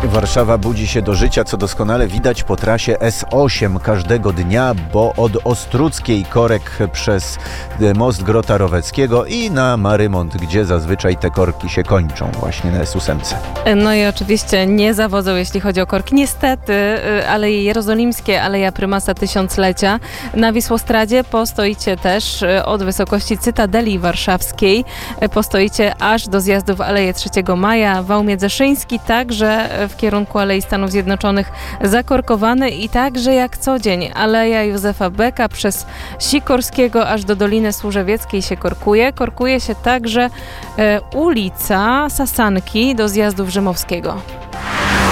Warszawa budzi się do życia, co doskonale widać po trasie S8 każdego dnia, bo od Ostruckiej korek przez most Grota Roweckiego i na Marymont, gdzie zazwyczaj te korki się kończą właśnie na S8. No i oczywiście nie zawodzą, jeśli chodzi o korki. Niestety Aleje Jerozolimskie, Aleja Prymasa Tysiąclecia. Na Wisłostradzie postoicie też od wysokości Cytadeli Warszawskiej. Postoicie aż do zjazdu w Aleję 3 Maja. Wał Międzyszyński także w kierunku Alei Stanów Zjednoczonych zakorkowany i także jak co dzień Aleja Józefa Beka przez Sikorskiego aż do Doliny Służewieckiej się korkuje. Korkuje się także ulica Sasanki do zjazdu Rzymowskiego.